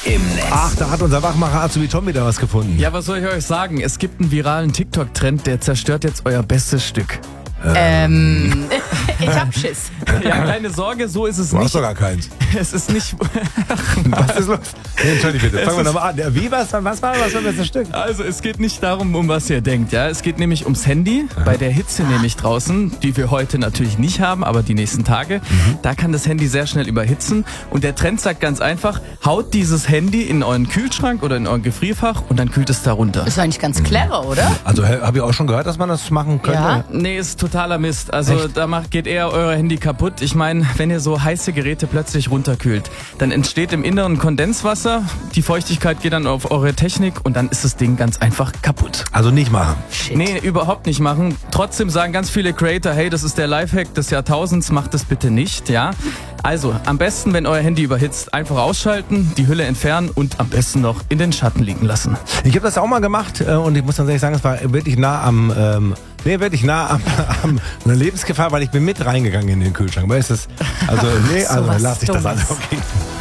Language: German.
im Netz. Ach, da hat unser Wachmacher Azubi Tom wieder was gefunden. Ja, was soll ich euch sagen? Es gibt einen viralen TikTok-Trend, der zerstört jetzt euer bestes Stück. Ich hab Schiss. Ja, keine Sorge, so ist es Du hast nicht. doch gar keins. Es ist nicht. Was ist los? Nee, entschuldige bitte. Fangen wir nochmal an. Wie, was war das Stück? Also, es geht nicht darum, um was ihr denkt. Ja, es geht nämlich ums Handy. Bei der Hitze nämlich draußen, die wir heute natürlich nicht haben, aber die nächsten Tage, da kann das Handy sehr schnell überhitzen. Und der Trend sagt ganz einfach, haut dieses Handy in euren Kühlschrank oder in euren Gefrierfach und dann kühlt es da runter. Ist eigentlich ganz clever, oder? Also, habe ich auch schon gehört, dass man das machen könnte? Ja. Nee, ist totaler Mist. Also geht eher euer Handy kaputt. Ich meine, wenn ihr so heiße Geräte plötzlich runterkühlt, dann entsteht im Inneren Kondenswasser, die Feuchtigkeit geht dann auf eure Technik und dann ist das Ding ganz einfach kaputt. Also nicht machen. Shit. Nee, überhaupt nicht machen. Trotzdem sagen ganz viele Creator, hey, das ist der Lifehack des Jahrtausends, macht das bitte nicht, ja? Also, am besten, wenn euer Handy überhitzt, einfach ausschalten, die Hülle entfernen und am besten noch in den Schatten liegen lassen. Ich habe das auch mal gemacht und ich muss ganz ehrlich sagen, es war wirklich nah am einer Lebensgefahr, weil ich bin mit reingegangen in den Kühlschrank. Weißt du, also lass ich das Dummes. an. Okay.